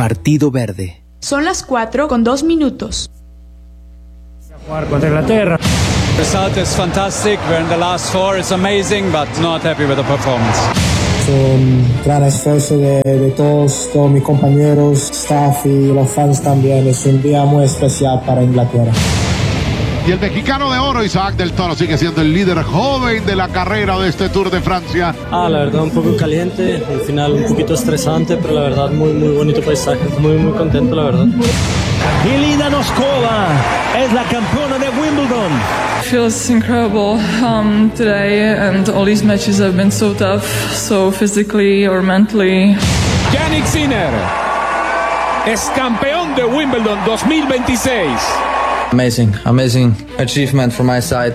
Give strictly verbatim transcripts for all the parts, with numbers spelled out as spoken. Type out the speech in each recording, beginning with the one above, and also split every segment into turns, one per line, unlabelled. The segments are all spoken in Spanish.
Partido Verde.
Son las cuatro con dos minutos.
Jugar contra Inglaterra.
The result is fantastic. We're in the last four. It's amazing, but not happy with the performance.
Es un gran esfuerzo de, de todos, todos mis compañeros, staff y los fans también. Es un día muy especial para Inglaterra.
Y el mexicano de oro, Isaac del Toro, sigue siendo el líder joven de la carrera de este Tour de Francia.
Ah, la verdad un poco caliente, al final un poquito estresante, pero la verdad muy muy bonito paisaje, muy muy contento la verdad.
Y Linda Noskova es la campeona de Wimbledon.
Feels incredible um, today, and all these matches have been so tough, so physically or mentally.
Jannik Sinner es campeón de Wimbledon dos mil veintiséis.
Amazing, amazing achievement from my side.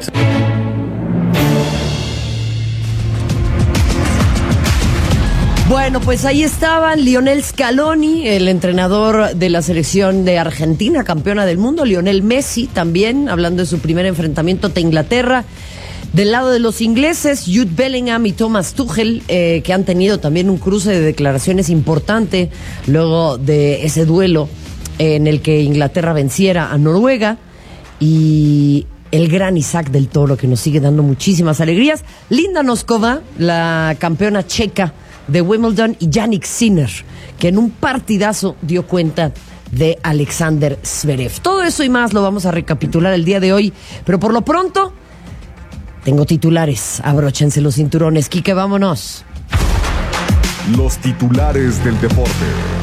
Bueno, pues ahí estaban Lionel Scaloni, el entrenador de la selección de Argentina, campeona del mundo, Lionel Messi también, hablando de su primer enfrentamiento ante Inglaterra. Del lado de los ingleses, Jude Bellingham y Thomas Tuchel, eh, que han tenido también un cruce de declaraciones importante luego de ese duelo en el que Inglaterra venciera a Noruega, y el gran Isaac del Toro, que nos sigue dando muchísimas alegrías. Linda Noskova, la campeona checa de Wimbledon, y Jannik Sinner, que en un partidazo dio cuenta de Alexander Zverev. Todo eso y más lo vamos a recapitular el día de hoy, pero por lo pronto tengo titulares. Abróchense los cinturones. Quique, vámonos.
Los titulares del deporte.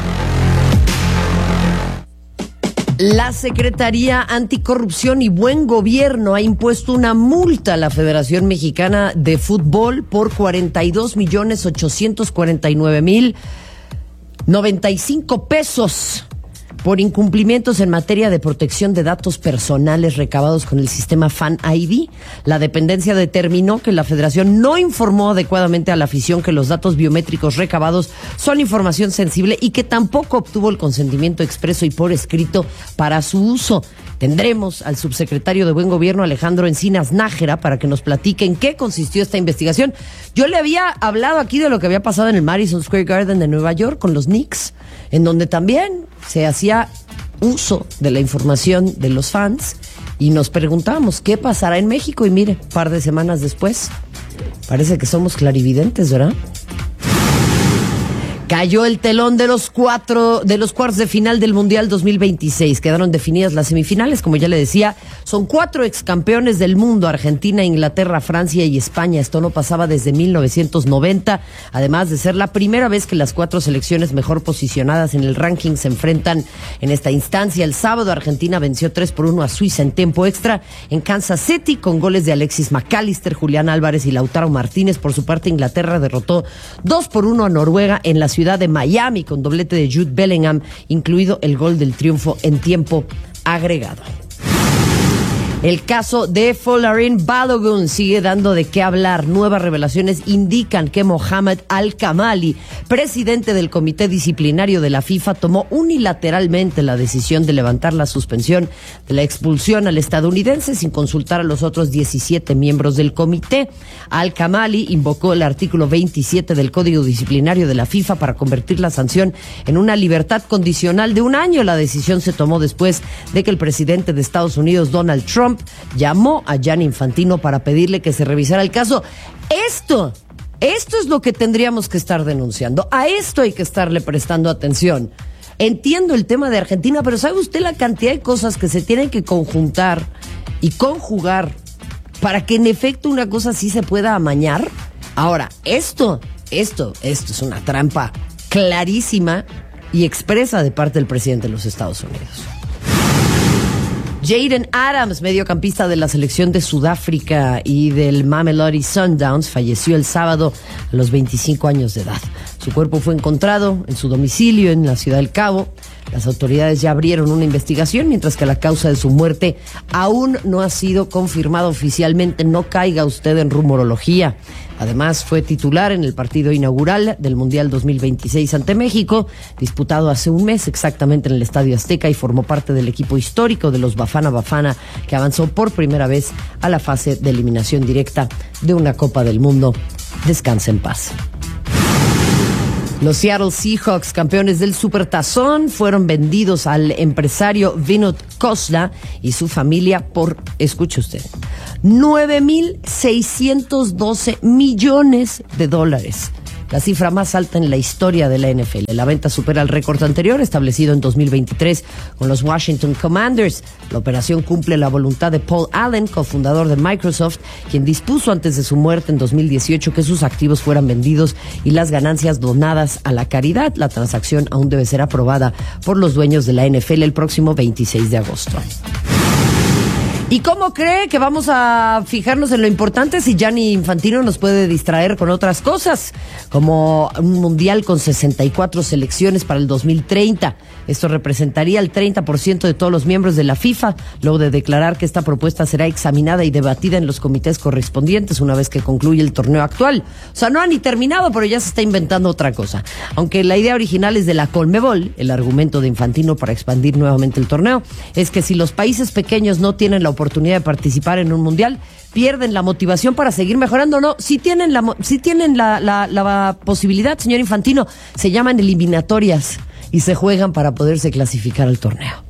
La Secretaría Anticorrupción y Buen Gobierno ha impuesto una multa a la Federación Mexicana de Fútbol por cuarenta y dos millones ochocientos cuarenta y nueve mil noventa y cinco pesos por incumplimientos en materia de protección de datos personales recabados con el sistema Fan I D. La dependencia determinó que la Federación no informó adecuadamente a la afición que los datos biométricos recabados son información sensible y que tampoco obtuvo el consentimiento expreso y por escrito para su uso. Tendremos al subsecretario de Buen Gobierno, Alejandro Encinas Nájera, para que nos platique en qué consistió esta investigación. Yo le había hablado aquí de lo que había pasado en el Madison Square Garden de Nueva York con los Knicks, en donde también se hacía uso de la información de los fans, y nos preguntábamos qué pasará en México, y mire, un par de semanas después, parece que somos clarividentes, ¿verdad? Cayó el telón de los cuatro, de los cuartos de final del Mundial dos mil veintiséis. Quedaron definidas las semifinales, como ya le decía. Son cuatro excampeones del mundo: Argentina, Inglaterra, Francia y España. Esto no pasaba desde mil novecientos noventa, además de ser la primera vez que las cuatro selecciones mejor posicionadas en el ranking se enfrentan en esta instancia. El sábado, Argentina venció tres por uno a Suiza en tiempo extra en Kansas City, con goles de Alexis McAllister, Julián Álvarez y Lautaro Martínez. Por su parte, Inglaterra derrotó dos por uno a Noruega en la ciudad de Miami, con doblete de Jude Bellingham, incluido el gol del triunfo en tiempo agregado. El caso de Folarin Balogun sigue dando de qué hablar. Nuevas revelaciones indican que Mohamed Al-Kamali, presidente del Comité Disciplinario de la FIFA, tomó unilateralmente la decisión de levantar la suspensión de la expulsión al estadounidense sin consultar a los otros diecisiete miembros del comité. Al-Kamali invocó el artículo veintisiete del Código Disciplinario de la FIFA para convertir la sanción en una libertad condicional de un año. La decisión se tomó después de que el presidente de Estados Unidos, Donald Trump, llamó a Gianni Infantino para pedirle que se revisara el caso. Esto, esto es lo que tendríamos que estar denunciando. A esto hay que estarle prestando atención. Entiendo el tema de Argentina, pero ¿sabe usted la cantidad de cosas que se tienen que conjuntar y conjugar para que en efecto una cosa así se pueda amañar? Ahora, esto, esto, esto es una trampa clarísima y expresa de parte del presidente de los Estados Unidos. Jaden Adams, mediocampista de la selección de Sudáfrica y del Mamelodi Sundowns, falleció el sábado a los veinticinco años de edad. Su cuerpo fue encontrado en su domicilio en la Ciudad del Cabo. Las autoridades ya abrieron una investigación, mientras que la causa de su muerte aún no ha sido confirmada oficialmente. No caiga usted en rumorología. Además, fue titular en el partido inaugural del Mundial dos mil veintiséis ante México, disputado hace un mes exactamente en el Estadio Azteca, y formó parte del equipo histórico de los Bafana Bafana, que avanzó por primera vez a la fase de eliminación directa de una Copa del Mundo. Descanse en paz. Los Seattle Seahawks, campeones del Supertazón, fueron vendidos al empresario Vinod Khosla y su familia por, escuche usted, nueve mil seiscientos doce millones de dólares. La cifra más alta en la historia de la N F L. La venta supera el récord anterior establecido en dos mil veintitrés con los Washington Commanders. La operación cumple la voluntad de Paul Allen, cofundador de Microsoft, quien dispuso antes de su muerte en dos mil dieciocho que sus activos fueran vendidos y las ganancias donadas a la caridad. La transacción aún debe ser aprobada por los dueños de la N F L el próximo veintiséis de agosto. ¿Y cómo cree que vamos a fijarnos en lo importante si Gianni Infantino nos puede distraer con otras cosas? Como un mundial con sesenta y cuatro selecciones para el dos mil treinta. Esto representaría el treinta por ciento de todos los miembros de la FIFA, luego de declarar que esta propuesta será examinada y debatida en los comités correspondientes una vez que concluye el torneo actual. O sea, no ha ni terminado, pero ya se está inventando otra cosa. Aunque la idea original es de la Conmebol, el argumento de Infantino para expandir nuevamente el torneo es que si los países pequeños no tienen la oportunidad de participar en un mundial, pierden la motivación para seguir mejorando. No, si tienen la, si tienen la, la, la posibilidad, señor Infantino, se llaman eliminatorias y se juegan para poderse clasificar al torneo.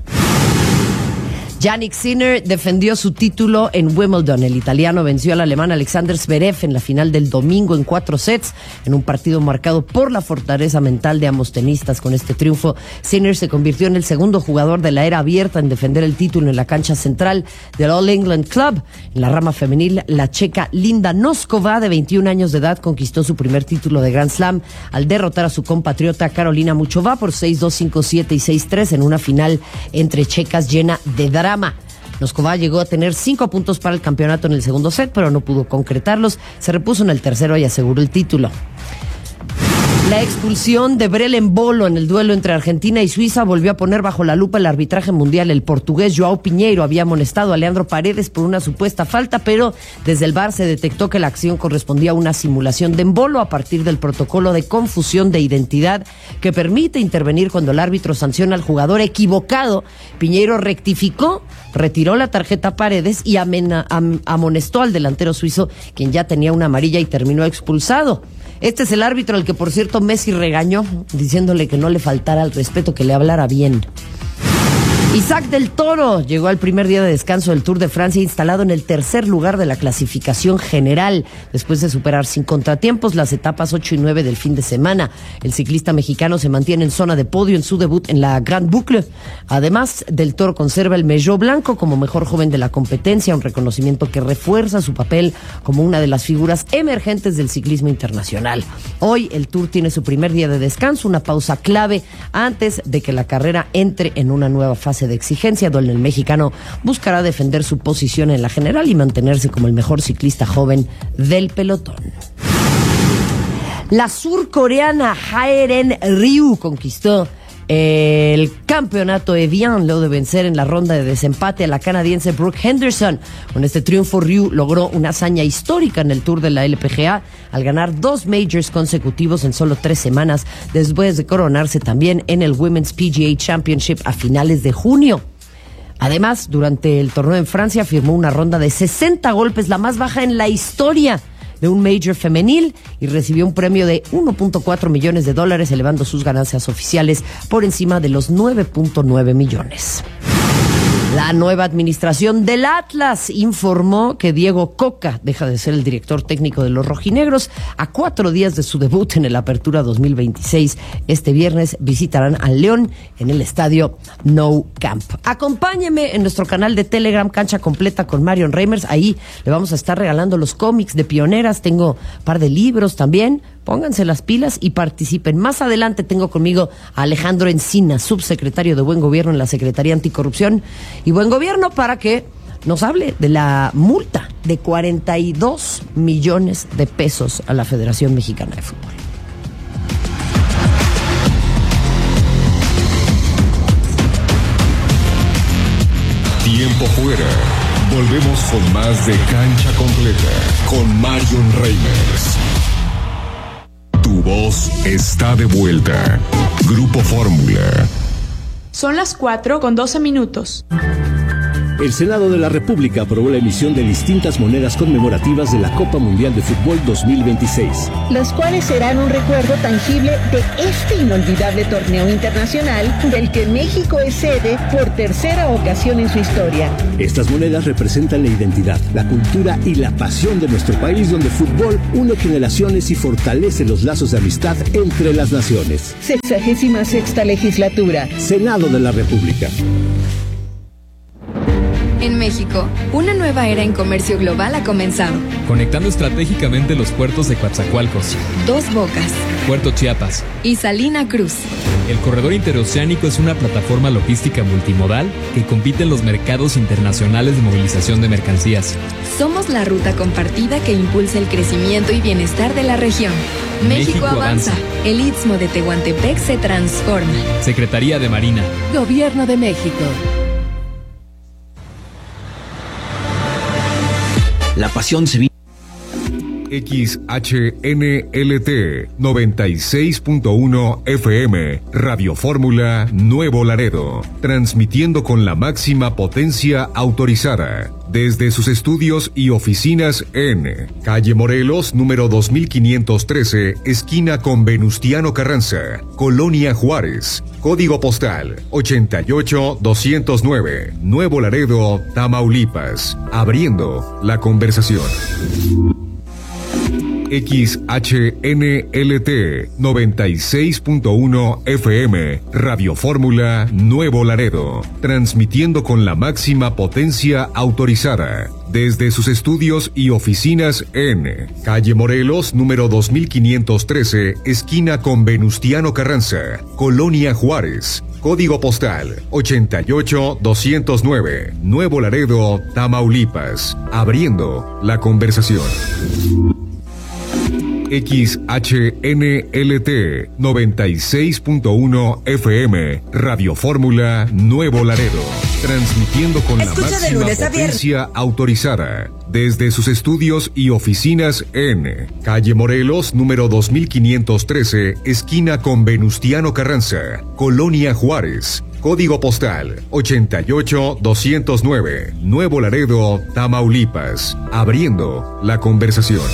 Jannik Sinner defendió su título en Wimbledon. El italiano venció al alemán Alexander Zverev en la final del domingo en cuatro sets, en un partido marcado por la fortaleza mental de ambos tenistas. Con este triunfo, Sinner se convirtió en el segundo jugador de la era abierta en defender el título en la cancha central del All England Club. En la rama femenil, la checa Linda Noskova, de veintiún años de edad, conquistó su primer título de Grand Slam al derrotar a su compatriota Karolina Muchova por seis dos, cinco siete y seis tres en una final entre checas llena de drama. Noskova llegó a tener cinco puntos para el campeonato en el segundo set, pero no pudo concretarlos. Se repuso en el tercero y aseguró el título. La expulsión de Brel Embolo en el duelo entre Argentina y Suiza volvió a poner bajo la lupa el arbitraje mundial. El portugués João Pinheiro había amonestado a Leandro Paredes por una supuesta falta, pero desde el V A R se detectó que la acción correspondía a una simulación de Embolo a partir del protocolo de confusión de identidad que permite intervenir cuando el árbitro sanciona al jugador equivocado. Pinheiro rectificó, retiró la tarjeta a Paredes y amena, am, amonestó al delantero suizo, quien ya tenía una amarilla y terminó expulsado. Este es el árbitro al que, por cierto, Messi regañó, diciéndole que no le faltara al respeto, que le hablara bien. Isaac del Toro llegó al primer día de descanso del Tour de Francia instalado en el tercer lugar de la clasificación general, después de superar sin contratiempos las etapas ocho y nueve del fin de semana. El ciclista mexicano se mantiene en zona de podio en su debut en la Grande Boucle. Además, del Toro conserva el Maillot Blanco como mejor joven de la competencia, un reconocimiento que refuerza su papel como una de las figuras emergentes del ciclismo internacional. Hoy el Tour tiene su primer día de descanso, una pausa clave antes de que la carrera entre en una nueva fase de exigencia, donde el mexicano buscará defender su posición en la general y mantenerse como el mejor ciclista joven del pelotón. La surcoreana Haeren Ryu conquistó el campeonato Evian luego de vencer en la ronda de desempate a la canadiense Brooke Henderson. Con este triunfo, Ryu logró una hazaña histórica en el Tour de la L P G A al ganar dos majors consecutivos en solo tres semanas, después de coronarse también en el Women's P G A Championship a finales de junio. Además, durante el torneo en Francia firmó una ronda de sesenta golpes, la más baja en la historia de un major femenil, y recibió un premio de uno punto cuatro millones de dólares, elevando sus ganancias oficiales por encima de los nueve punto nueve millones. La nueva administración del Atlas informó que Diego Coca deja de ser el director técnico de los rojinegros a cuatro días de su debut en el Apertura dos mil veintiséis. Este viernes visitarán al León en el estadio Nou Camp. Acompáñeme en nuestro canal de Telegram, Cancha Completa con Marion Reimers. Ahí le vamos a estar regalando los cómics de Pioneras. Tengo un par de libros también. Pónganse las pilas y participen. Más adelante tengo conmigo a Alejandro Encina, subsecretario de Buen Gobierno en la Secretaría Anticorrupción y Buen Gobierno, para que nos hable de la multa de cuarenta y dos millones de pesos a la Federación Mexicana de Fútbol.
Tiempo fuera. Volvemos con más de Cancha Completa con Marion Reimers. Tu voz está de vuelta. Grupo Fórmula.
Son las cuatro con doce minutos.
El Senado de la República aprobó la emisión de distintas monedas conmemorativas de la Copa Mundial de Fútbol dos mil veintiséis.
Las cuales serán un recuerdo tangible de este inolvidable torneo internacional del que México es sede por tercera ocasión en su historia.
Estas monedas representan la identidad, la cultura y la pasión de nuestro país, donde el fútbol une generaciones y fortalece los lazos de amistad entre las naciones.
Sexagésima sexta legislatura.
Senado de la República.
En México, una nueva era en comercio global ha comenzado.
Conectando estratégicamente los puertos de Coatzacoalcos,
Dos Bocas,
Puerto Chiapas
y Salina Cruz.
El corredor interoceánico es una plataforma logística multimodal que compite en los mercados internacionales de movilización de mercancías.
Somos la ruta compartida que impulsa el crecimiento y bienestar de la región. México, México avanza. avanza. El Istmo de Tehuantepec se transforma.
Secretaría de Marina.
Gobierno de México.
La pasión se vive.
X H N L T noventa y seis punto uno F M, Radio Fórmula Nuevo Laredo, transmitiendo con la máxima potencia autorizada, desde sus estudios y oficinas en Calle Morelos, número dos mil quinientos trece, esquina con Venustiano Carranza, Colonia Juárez, código postal ochenta y ocho doscientos nueve, Nuevo Laredo, Tamaulipas, abriendo la conversación. X H N L T noventa y seis punto uno F M, Radio Fórmula Nuevo Laredo, transmitiendo con la máxima potencia autorizada, desde sus estudios y oficinas en Calle Morelos, número dos mil quinientos trece, esquina con Venustiano Carranza, Colonia Juárez, código postal ochenta y ocho doscientos nueve, Nuevo Laredo, Tamaulipas, abriendo la conversación. X H N L T noventa y seis punto uno F M, Radio Fórmula Nuevo Laredo, transmitiendo con Escucha la máxima potencia autorizada, desde sus estudios y oficinas en Calle Morelos, número dos mil quinientos trece, esquina con Venustiano Carranza, Colonia Juárez, código postal ochenta y ocho doscientos nueve, Nuevo Laredo, Tamaulipas, abriendo la conversación.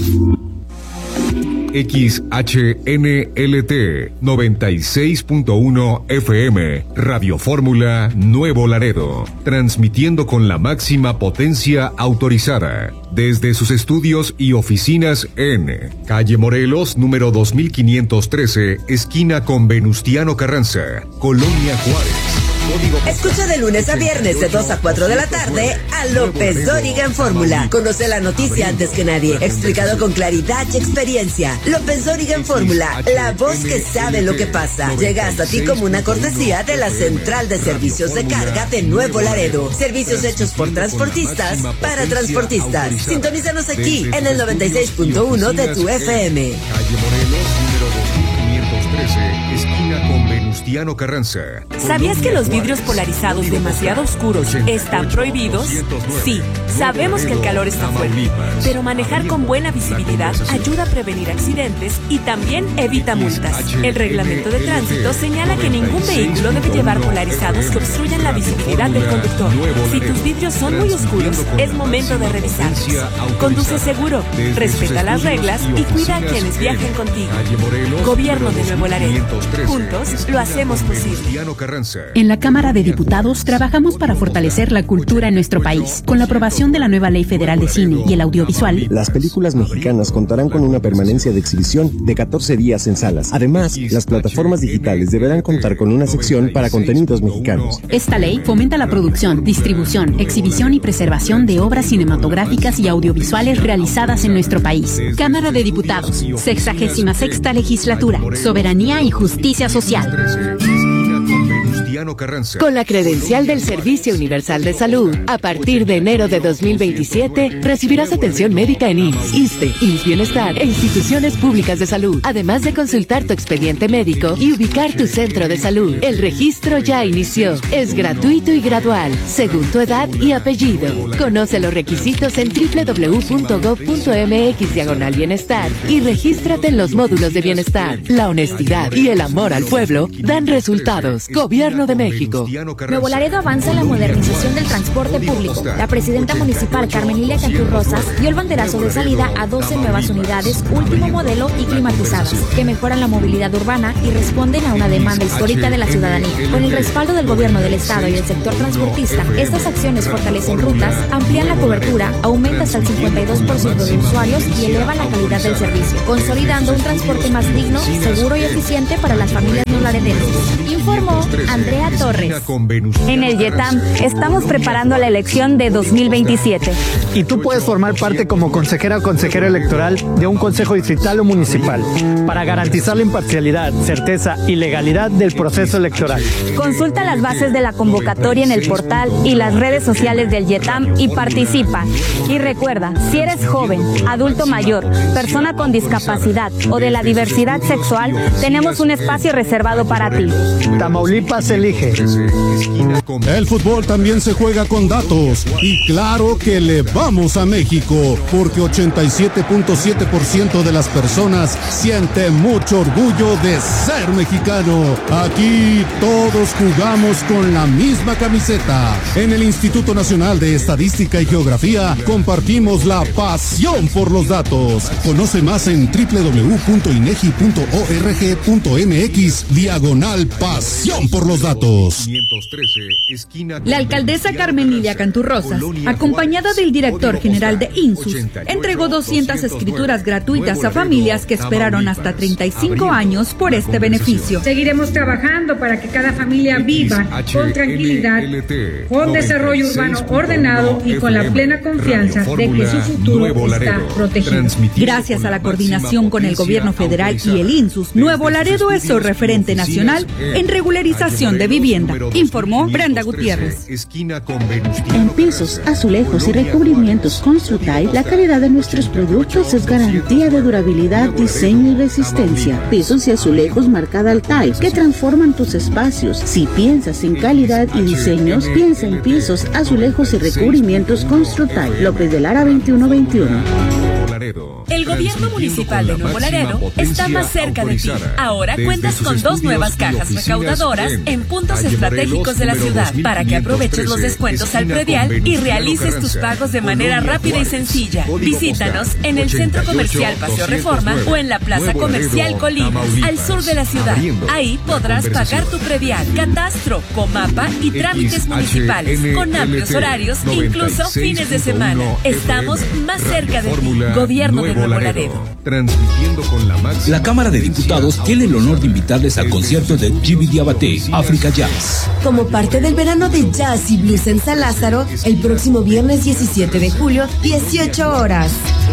X H N L T noventa y seis punto uno F M, Radio Fórmula Nuevo Laredo, transmitiendo con la máxima potencia autorizada, desde sus estudios y oficinas en Calle Morelos, número dos mil quinientos trece, esquina con Venustiano Carranza, Colonia Juárez.
Escucha de lunes a viernes de dos a cuatro de la tarde a López Dóriga en Fórmula. Conoce la noticia antes que nadie, explicado con claridad y experiencia. López Dóriga en Fórmula, la voz que sabe lo que pasa. Llega hasta ti como una cortesía de la Central de Servicios de Carga de Nuevo Laredo. Servicios hechos por transportistas para transportistas. Sintonízanos aquí en el noventa y seis punto uno de tu F M.
Calle Morelos, número dos mil quinientos trece, esquina con Venustiano Carranza.
¿Sabías que los vidrios polarizados demasiado oscuros están prohibidos? Sí, sabemos que el calor está fuerte, pero manejar con buena visibilidad ayuda a prevenir accidentes y también evita multas. El reglamento de tránsito señala que ningún vehículo debe llevar polarizados que obstruyan la visibilidad del conductor. Si tus vidrios son muy oscuros, es momento de revisarlos. Conduce seguro, respeta las reglas y cuida a quienes viajen contigo. Gobierno de Nuevo Laredo. Juntos lo hacemos posible.
En la Cámara de Diputados trabajamos para fortalecer la cultura en nuestro país. Con la aprobación de la nueva Ley Federal de Cine y el Audiovisual,
las películas mexicanas contarán con una permanencia de exhibición de catorce días en salas. Además, las plataformas digitales deberán contar con una sección para contenidos mexicanos.
Esta ley fomenta la producción, distribución, exhibición y preservación de obras cinematográficas y audiovisuales realizadas en nuestro país. Cámara de Diputados, sexagésima sexta legislatura, soberanía y justicia social.
Con la credencial del Servicio Universal de Salud, a partir de enero de dos mil veintisiete, recibirás atención médica en I M S S, ISSSTE, I M S S Bienestar e instituciones públicas de salud, además de consultar tu expediente médico y ubicar tu centro de salud. El registro ya inició. Es gratuito y gradual, según tu edad y apellido. Conoce los requisitos en doble u doble u doble u punto gob punto eme equis diagonal bienestar y regístrate en los módulos de bienestar. La honestidad y el amor al pueblo dan resultados. Gobierno de México.
Nuevo Laredo avanza en la modernización del transporte público. La presidenta municipal Carmen Lilia Cantú Rosas dio el banderazo de salida a doce nuevas unidades último modelo y climatizadas, que mejoran la movilidad urbana y responden a una demanda histórica de la ciudadanía. Con el respaldo del gobierno del estado y del sector transportista, estas acciones fortalecen rutas, amplían la cobertura, aumentan hasta el cincuenta y dos por ciento de usuarios y elevan la calidad del servicio, consolidando un transporte más digno, seguro y eficiente para las familias neolaredenses. Informó Andrea Torres.
En el YETAM estamos preparando la elección de dos mil veintisiete.
Y tú puedes formar parte como consejera o consejero electoral de un consejo distrital o municipal para garantizar la imparcialidad, certeza y legalidad del proceso electoral.
Consulta las bases de la convocatoria en el portal y las redes sociales del YETAM y participa. Y recuerda, si eres joven, adulto mayor, persona con discapacidad o de la diversidad sexual, tenemos un espacio reservado para ti.
Tamaulipas elige.
El fútbol también se juega con datos y claro que le vamos a México porque ochenta y siete punto siete por ciento de las personas siente mucho orgullo de ser mexicano. Aquí todos jugamos con la misma camiseta. En el Instituto Nacional de Estadística y Geografía compartimos la pasión por los datos. Conoce más en doble u doble u doble u punto inegi punto org punto mx diagonal pasión por los datos.
La alcaldesa Carmen Lilia Cantú Rosas, acompañada del director general de INSUS, entregó doscientas escrituras gratuitas a familias que esperaron hasta treinta y cinco años por este beneficio.
Seguiremos trabajando para que cada familia viva con tranquilidad, con desarrollo urbano ordenado y con la plena confianza de que su futuro está protegido.
Gracias a la coordinación con el gobierno federal y el INSUS, Nuevo Laredo es el referente nacional en regularización de vivienda, informó Brenda Gutiérrez.
En pisos, azulejos y recubrimientos Construtile, la calidad de nuestros productos es garantía de durabilidad, diseño y resistencia. Pisos y azulejos marca Daltile, que transforman tus espacios. Si piensas en calidad y diseños, piensa en pisos, azulejos y recubrimientos Construtile. López de Lara veintiuno veintiuno.
El gobierno municipal de Nuevo Laredo está más cerca de ti. Ahora cuentas con dos nuevas cajas recaudadoras en puntos estratégicos de la ciudad para que aproveches los descuentos al predial y realices tus pagos de manera rápida y sencilla. Visítanos en el Centro Comercial Paseo Reforma o en la Plaza Comercial Colinas, al sur de la ciudad. Ahí podrás pagar tu predial, catastro, comapa y trámites municipales con amplios horarios, incluso fines de semana. Estamos más cerca de ti. Gobierno de Nuevo Laredo.
Transmitiendo con la máxima. La Cámara de Diputados tiene el honor de invitarles al concierto de Jimmy Diabate, Africa Jazz.
Como parte del verano de jazz y blues en San Lázaro, el próximo viernes diecisiete de julio, dieciocho horas.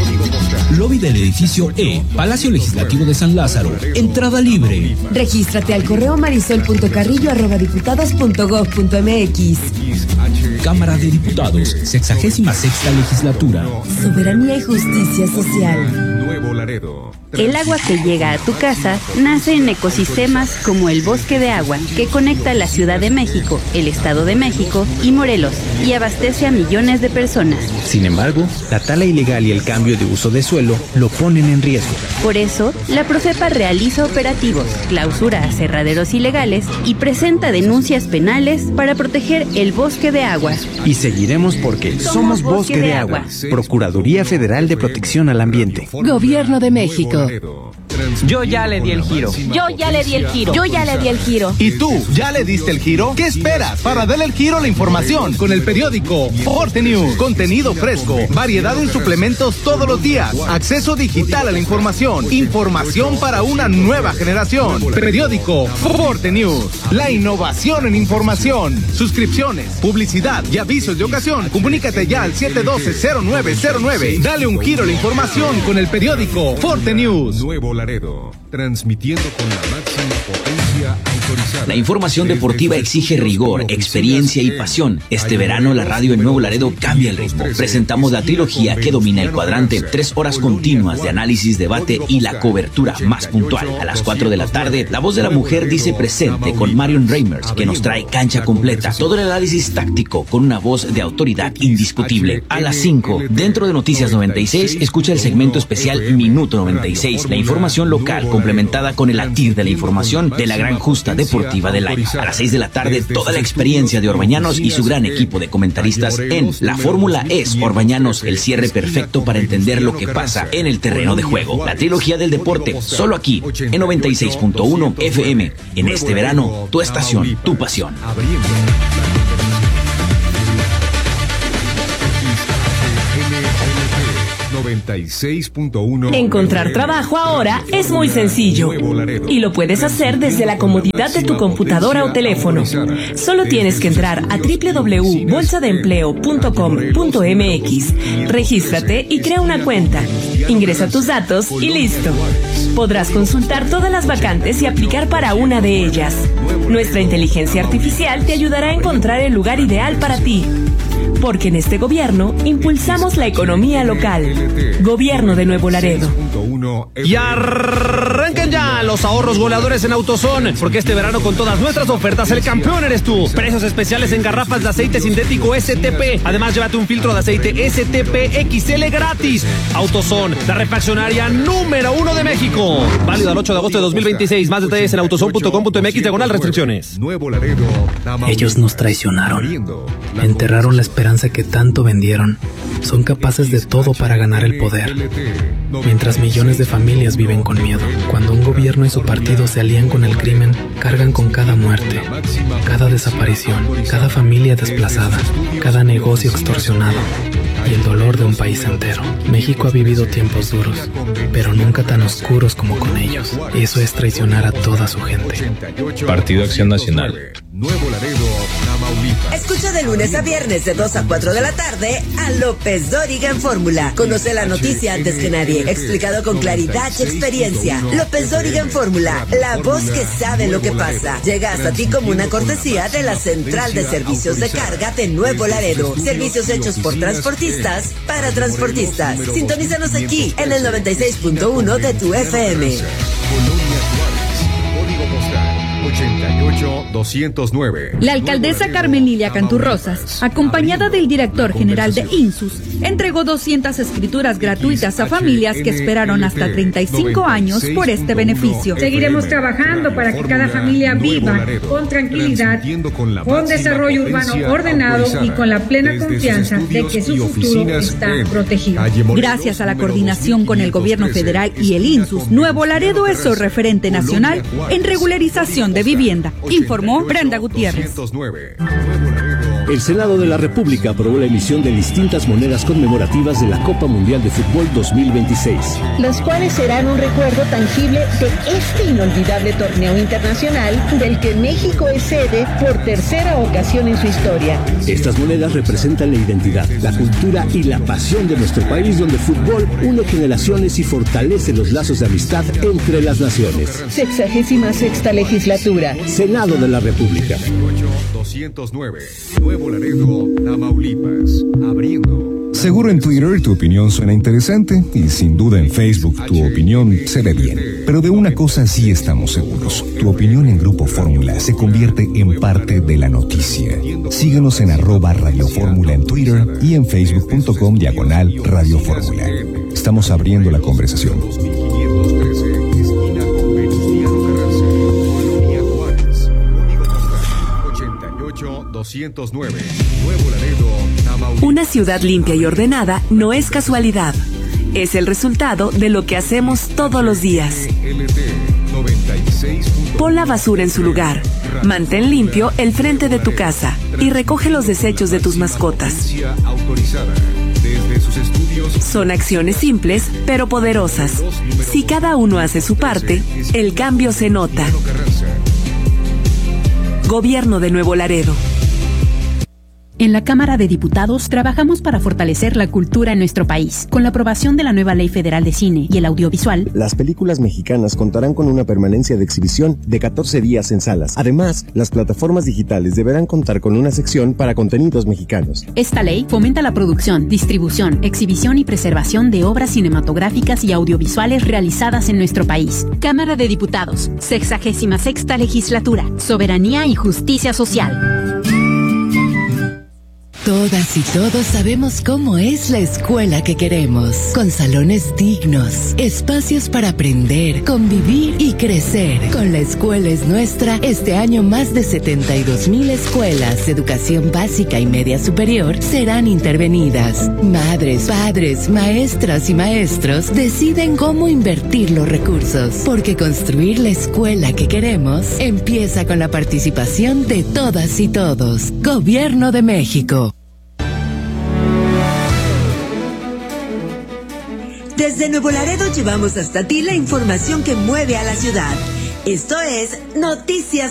Lobby del edificio E, Palacio Legislativo de San Lázaro. Entrada libre.
Regístrate al correo marisol punto carrillo arroba diputados punto gob punto mx.
Cámara de Diputados, sexagésima sexta legislatura.
Soberanía y justicia social.
Nuevo Laredo.
El agua que llega a tu casa nace en ecosistemas como el Bosque de Agua, que conecta la Ciudad de México, el Estado de México y Morelos, y abastece a millones de personas.
Sin embargo, la tala ilegal y el cambio de uso de suelo lo ponen en riesgo.
Por eso, la Profepa realiza operativos, clausura aserraderos ilegales y presenta denuncias penales para proteger el Bosque de Agua.
Y seguiremos porque somos, somos Bosque, Bosque de, de Agua. Agua. Procuraduría Federal de Protección al Ambiente.
Gobierno de México.
Yo ya le di el giro.
Yo ya le di el giro. Yo ya le di el giro.
¿Y tú ya le diste el giro? ¿Qué esperas para darle el giro a la información? Con el periódico Forte News. Contenido fresco, variedad en suplementos todos los días, acceso digital a la información, información para una nueva generación. Periódico Forte News. La innovación en información. Suscripciones, publicidad y avisos de ocasión. Comunícate ya al siete uno dos cero nueve cero nueve. Dale un giro a la información con el periódico Forte News.
Nuevo Laredo, transmitiendo con la máxima potencia autorizada.
La información deportiva exige rigor, experiencia y pasión. Este verano la radio en Nuevo Laredo cambia el ritmo. Presentamos la trilogía que domina el cuadrante, tres horas continuas de análisis, debate y la cobertura más puntual. A las cuatro de la tarde, La Voz de la Mujer dice presente con Marion Reimers, que nos trae cancha completa. Todo el análisis táctico con una voz de autoridad indiscutible. A las cinco, dentro de Noticias noventa y seis, escucha el segmento especial Minuto noventa y seis. La información local complementada con el latir de la información de la gran justa deportiva deportiva del año. A las seis de la tarde, toda la experiencia de Orbañanos y su gran equipo de comentaristas en La Fórmula es Orbañanos, el cierre perfecto para entender lo que pasa en el terreno de juego. La trilogía del deporte, solo aquí, en noventa y seis punto uno F M. En este verano, tu estación, tu pasión.
noventa y seis punto uno.
Encontrar trabajo ahora es muy sencillo y lo puedes hacer desde la comodidad de tu computadora o teléfono. Solo tienes que entrar a doble u doble u doble u punto bolsa de empleo punto com punto m x, regístrate y crea una cuenta. Ingresa tus datos y listo. Podrás consultar todas las vacantes y aplicar para una de ellas. Nuestra inteligencia artificial te ayudará a encontrar el lugar ideal para ti. Porque en este gobierno impulsamos la economía local. Gobierno de Nuevo Laredo.
Y arranquen ya los ahorros goleadores en AutoZone, porque este verano con todas nuestras ofertas el campeón eres tú. Precios especiales en garrafas de aceite sintético S T P. Además, llévate un filtro de aceite S T P X L gratis. AutoZone, la refaccionaria número uno de México. Válido al ocho de agosto de dos mil veintiséis. Más detalles en autozone punto com punto m x diagonal restricciones.
Ellos nos traicionaron. Enterraron la esperanza que tanto vendieron. Son capaces de todo para ganar el poder, mientras millones de familias viven con miedo. Cuando un gobierno y su partido se alían con el crimen, cargan con cada muerte, cada desaparición, cada familia desplazada, cada negocio extorsionado y el dolor de un país entero. México ha vivido tiempos duros, pero nunca tan oscuros como con ellos. Y eso es traicionar a toda su gente.
Partido Acción Nacional.
Nuevo Laredo, Tamaulipas.
Escucha de lunes a viernes de dos a cuatro de la tarde a López Dóriga en Fórmula. Conoce la noticia antes que nadie, explicado con claridad y experiencia. López Dóriga en Fórmula, la voz que sabe lo que pasa. Llega hasta ti como una cortesía de la Central de Servicios de Carga de Nuevo Laredo. Servicios hechos por transportistas para transportistas. Sintonízanos aquí en el noventa y seis punto uno de tu F M.
ochenta y ocho doscientos nueve.
La alcaldesa Carmen Lilia Canturrosas, acompañada del director general de INSUS, entregó doscientas escrituras gratuitas a familias que esperaron hasta treinta y cinco años por este beneficio.
Seguiremos trabajando para que cada familia viva con tranquilidad, con desarrollo urbano ordenado y con la plena confianza de que su futuro está protegido.
Gracias a la coordinación con el gobierno federal y el INSUS, Nuevo Laredo es el referente nacional en regularización de vivienda, informó Brenda Gutiérrez.
El Senado de la República aprobó la emisión de distintas monedas conmemorativas de la Copa Mundial de Fútbol dos mil veintiséis.
Las cuales serán un recuerdo tangible de este inolvidable torneo internacional del que México es sede por tercera ocasión en su historia.
Estas monedas representan la identidad, la cultura y la pasión de nuestro país, donde el fútbol une generaciones y fortalece los lazos de amistad entre las naciones.
Sexagésima sexta legislatura.
Senado de la República.
doscientos nueve. Nuevo Laredo, Tamaulipas. Abriendo. Seguro en Twitter tu opinión suena interesante y sin duda en Facebook tu opinión se ve bien. Pero de una cosa sí estamos seguros. Tu opinión en Grupo Fórmula se convierte en parte de la noticia. Síguenos en arroba Radio Fórmula en Twitter y en facebook punto com diagonal Radio Fórmula. Estamos abriendo la conversación. doscientos nueve. Nuevo Laredo, Tamaulipas.
Una ciudad limpia y ordenada no es casualidad. Es el resultado de lo que hacemos todos los días. Pon la basura en su lugar. Mantén limpio el frente de tu casa y recoge los desechos de tus mascotas. Son acciones simples, pero poderosas. Si cada uno hace su parte, el cambio se nota. Gobierno de Nuevo Laredo.
En la Cámara de Diputados trabajamos para fortalecer la cultura en nuestro país. Con la aprobación de la nueva Ley Federal de Cine y el Audiovisual,
las películas mexicanas contarán con una permanencia de exhibición de catorce días en salas. Además, las plataformas digitales deberán contar con una sección para contenidos mexicanos.
Esta ley fomenta la producción, distribución, exhibición y preservación de obras cinematográficas y audiovisuales realizadas en nuestro país. Cámara de Diputados, sexagésima sexta legislatura, soberanía y justicia social.
Todas y todos sabemos cómo es la escuela que queremos, con salones dignos, espacios para aprender, convivir y crecer. Con La Escuela es Nuestra, este año más de setenta y dos mil escuelas de educación básica y media superior serán intervenidas. Madres, padres, maestras y maestros deciden cómo invertir los recursos, porque construir la escuela que queremos empieza con la participación de todas y todos. Gobierno de México.
Desde Nuevo Laredo llevamos hasta ti la información que mueve a la ciudad. Esto es Noticias